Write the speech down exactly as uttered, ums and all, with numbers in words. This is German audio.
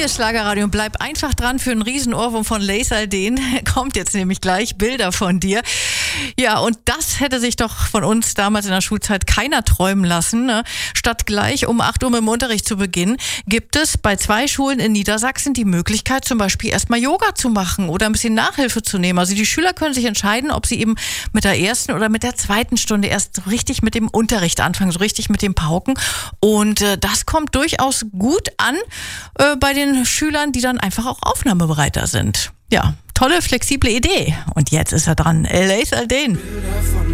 ist Schlagerradio und bleib einfach dran für einen Riesenohrwurm von Lace Alden. Kommt jetzt nämlich gleich, Bilder von dir. Ja, und das hätte sich doch von uns damals in der Schulzeit keiner träumen lassen. Ne? Statt gleich um acht Uhr mit dem Unterricht zu beginnen, gibt es bei zwei Schulen in Niedersachsen die Möglichkeit, zum Beispiel erstmal Yoga zu machen oder ein bisschen Nachhilfe zu nehmen. Also die Schüler können sich entscheiden, ob sie eben mit der ersten oder mit der zweiten Stunde erst so richtig mit dem Unterricht anfangen, so richtig mit dem Pauken. Und äh, das kommt durchaus gut an äh, bei den Schülern, die dann einfach auch aufnahmebereiter sind. Ja, tolle, flexible Idee. Und jetzt ist er dran. Lace Alden.